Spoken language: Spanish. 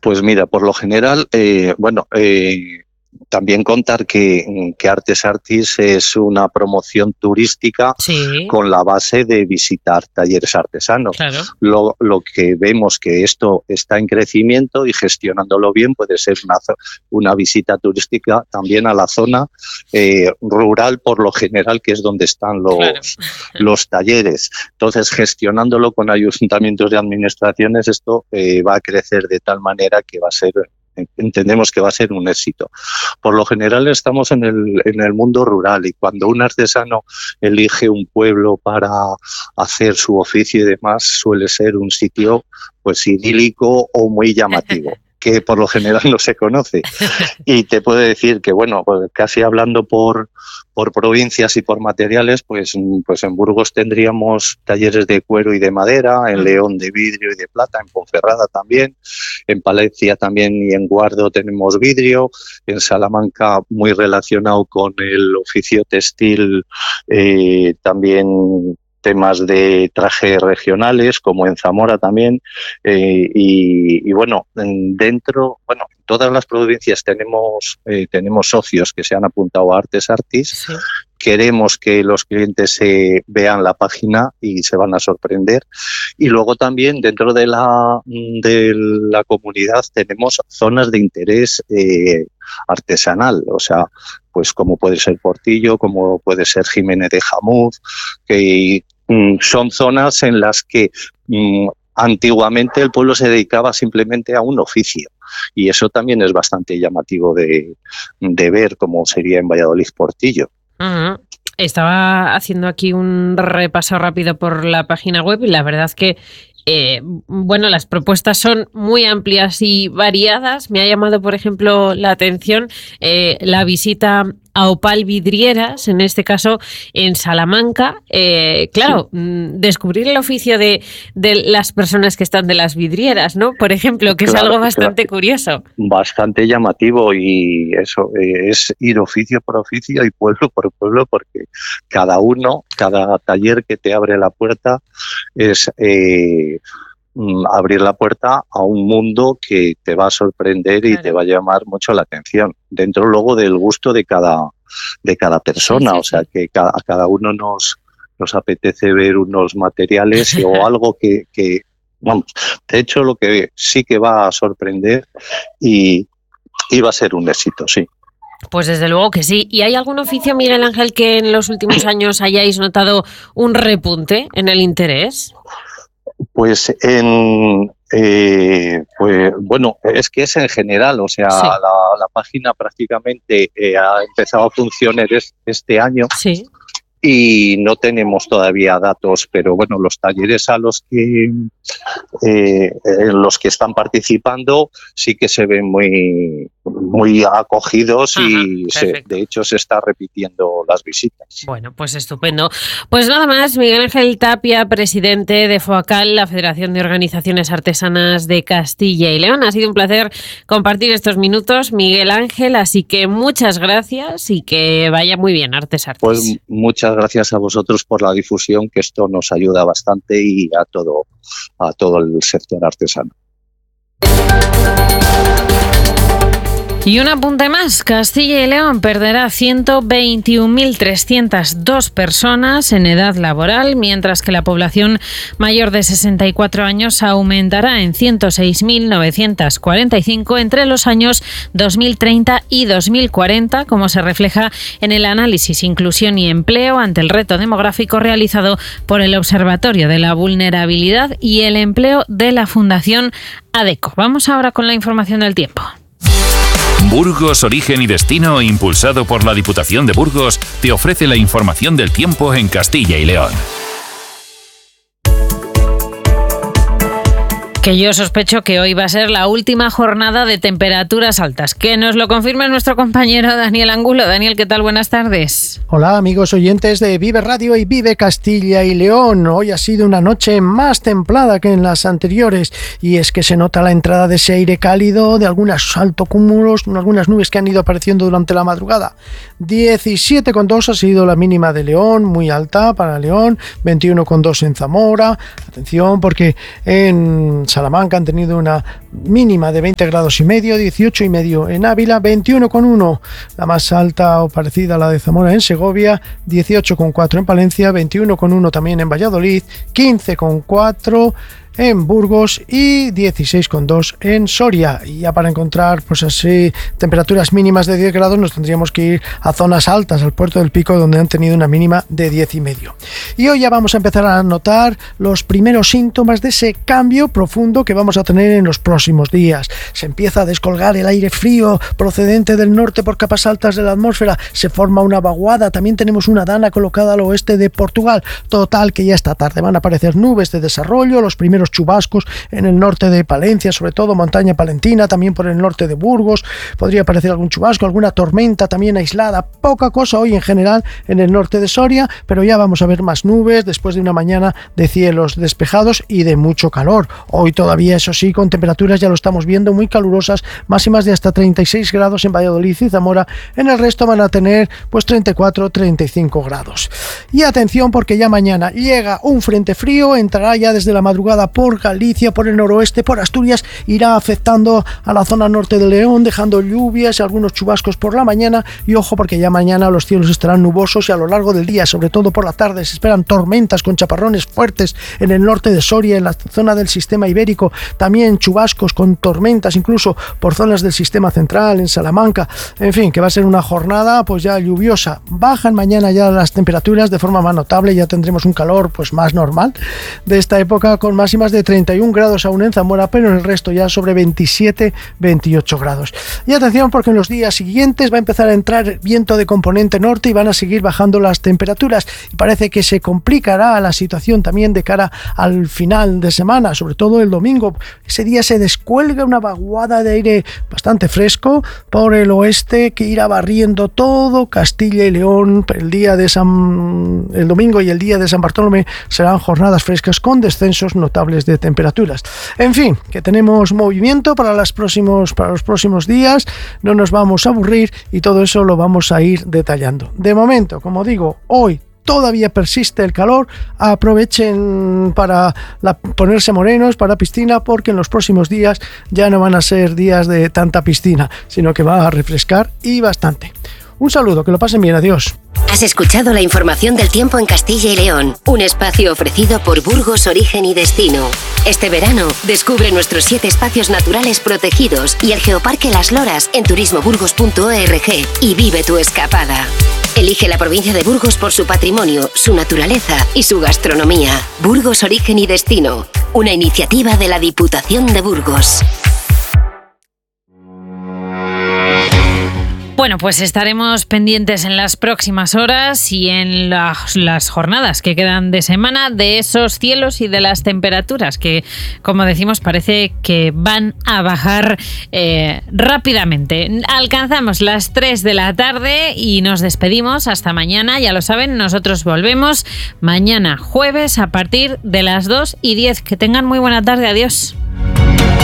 Pues mira, por lo general, también contar que Artes Artis es una promoción turística Sí, con la base de visitar talleres artesanos. claro. Lo que vemos que esto está en crecimiento y gestionándolo bien puede ser una visita turística también a la zona rural, por lo general, que es donde están los talleres. Entonces, gestionándolo con ayuntamientos y administraciones, esto va a crecer de tal manera que entendemos que va a ser un éxito. Por lo general estamos en el mundo rural, y cuando un artesano elige un pueblo para hacer su oficio y demás, suele ser un sitio pues idílico o muy llamativo, que por lo general no se conoce. Y te puedo decir que, bueno, pues casi hablando por provincias y por materiales, pues en Burgos tendríamos talleres de cuero y de madera, en León de vidrio y de plata, en Ponferrada también, en Palencia también y en Guardo tenemos vidrio, en Salamanca muy relacionado con el oficio textil, también temas de trajes regionales, como en Zamora también, y bueno, en todas las provincias tenemos socios que se han apuntado a Artes Artis. Sí. Queremos que los clientes vean la página y se van a sorprender. Y luego también dentro de la comunidad tenemos zonas de interés artesanal, o sea, pues como puede ser Portillo, como puede ser Jiménez de Jamuz, que son zonas en las que antiguamente el pueblo se dedicaba simplemente a un oficio, y eso también es bastante llamativo de ver, como sería en Valladolid Portillo. Uh-huh. Estaba haciendo aquí un repaso rápido por la página web y la verdad que las propuestas son muy amplias y variadas. Me ha llamado, por ejemplo, la atención la visita a Opal Vidrieras, en este caso en Salamanca. Claro, descubrir el oficio de las personas que están de las vidrieras, ¿no? Por ejemplo, que es algo bastante curioso. Bastante llamativo, y eso es ir oficio por oficio y pueblo por pueblo, porque cada taller que te abre la puerta es abrir la puerta a un mundo que te va a sorprender y te va a llamar mucho la atención, dentro luego del gusto de cada persona. Sí. O sea, que a cada uno nos apetece ver unos materiales o algo que vamos, de hecho, lo que sí que va a sorprender y va a ser un éxito, sí. Pues desde luego que sí. ¿Y hay algún oficio, Miguel Ángel, que en los últimos años hayáis notado un repunte en el interés? Pues bueno, es que es en general, o sea, sí. La página prácticamente ha empezado a funcionar este año. Sí. Y no tenemos todavía datos, pero bueno, los talleres en los que están participando sí que se ven muy, muy acogidos. Ajá, y de hecho se está repitiendo las visitas. Bueno, pues estupendo. Pues nada más, Miguel Ángel Tapia, presidente de FOACAL, la Federación de Organizaciones Artesanas de Castilla y León. Ha sido un placer compartir estos minutos, Miguel Ángel, así que muchas gracias y que vaya muy bien, Artes Artis. Pues muchas gracias a vosotros por la difusión, que esto nos ayuda bastante, y a todo el sector artesano. Y un apunte más, Castilla y León perderá 121.302 personas en edad laboral, mientras que la población mayor de 64 años aumentará en 106.945 entre los años 2030 y 2040, como se refleja en el análisis Inclusión y Empleo ante el reto demográfico realizado por el Observatorio de la Vulnerabilidad y el Empleo de la Fundación ADECO. Vamos ahora con la información del tiempo. Burgos, origen y destino, impulsado por la Diputación de Burgos, te ofrece la información del tiempo en Castilla y León. Que yo sospecho que hoy va a ser la última jornada de temperaturas altas. Que nos lo confirme nuestro compañero Daniel Angulo. Daniel, ¿qué tal? Buenas tardes. Hola, amigos oyentes de Vive Radio y Vive Castilla y León. Hoy ha sido una noche más templada que en las anteriores, y es que se nota la entrada de ese aire cálido, de algunos altocúmulos, algunas nubes que han ido apareciendo durante la madrugada. 17,2 ha sido la mínima de León, muy alta para León, 21,2 en Zamora. Atención, porque en Salamanca han tenido una mínima de 20 grados y medio, 18,5 en Ávila, 21,1 la más alta o parecida a la de Zamora en Segovia, 18,4 en Palencia, 21,1 también en Valladolid, 15,4 en Burgos y 16,2 en Soria. Y ya para encontrar pues así temperaturas mínimas de 10 grados nos tendríamos que ir a zonas altas, al Puerto del Pico, donde han tenido una mínima de 10,5. Y hoy ya vamos a empezar a notar los primeros síntomas de ese cambio profundo que vamos a tener en los próximos días. Se empieza a descolgar el aire frío procedente del norte por capas altas de la atmósfera, se forma una vaguada, también tenemos una dana colocada al oeste de Portugal. Total, que ya esta tarde van a aparecer nubes de desarrollo, los primeros chubascos en el norte de Palencia, sobre todo montaña palentina, también por el norte de Burgos, podría aparecer algún chubasco, alguna tormenta también aislada, poca cosa hoy en general en el norte de Soria, pero ya vamos a ver más nubes después de una mañana de cielos despejados y de mucho calor. Hoy todavía, eso sí, con temperaturas, ya lo estamos viendo, muy calurosas, máximas de hasta 36 grados en Valladolid y Zamora. En el resto van a tener pues 34, 35 grados. Y atención, porque ya mañana llega un frente frío, entrará ya desde la madrugada por Galicia, por el noroeste, por Asturias, irá afectando a la zona norte de León, dejando lluvias y algunos chubascos por la mañana. Y ojo, porque ya mañana los cielos estarán nubosos y a lo largo del día, sobre todo por la tarde, se esperan tormentas con chaparrones fuertes en el norte de Soria, en la zona del sistema ibérico, también chubascos con tormentas incluso por zonas del sistema central, en Salamanca. En fin, que va a ser una jornada pues ya lluviosa. Bajan mañana ya las temperaturas de forma más notable, ya tendremos un calor pues más normal de esta época, con máximas de 31 grados aún en Zamora, pero en el resto ya sobre 27, 28 grados. Y atención, porque en los días siguientes va a empezar a entrar viento de componente norte y van a seguir bajando las temperaturas, y parece que se complicará la situación también de cara al final de semana, sobre todo el domingo. Ese día se descuelga una vaguada de aire bastante fresco por el oeste que irá barriendo todo Castilla y León. El domingo y el día de San Bartolomé serán jornadas frescas con descensos notables de temperaturas. En fin, que tenemos movimiento para los próximos días, no nos vamos a aburrir y todo eso lo vamos a ir detallando. De momento, como digo, hoy todavía persiste el calor, aprovechen para ponerse morenos para piscina, porque en los próximos días ya no van a ser días de tanta piscina, sino que va a refrescar y bastante. Un saludo, que lo pasen bien, adiós. Has escuchado la información del tiempo en Castilla y León, un espacio ofrecido por Burgos Origen y Destino. Este verano, descubre nuestros 7 espacios naturales protegidos y el Geoparque Las Loras en turismoburgos.org y vive tu escapada. Elige la provincia de Burgos por su patrimonio, su naturaleza y su gastronomía. Burgos Origen y Destino, una iniciativa de la Diputación de Burgos. Bueno, pues estaremos pendientes en las próximas horas y en las jornadas que quedan de semana de esos cielos y de las temperaturas que, como decimos, parece que van a bajar rápidamente. Alcanzamos las 3 de la tarde y nos despedimos hasta mañana. Ya lo saben, nosotros volvemos mañana jueves a partir de las 2:10. Que tengan muy buena tarde. Adiós.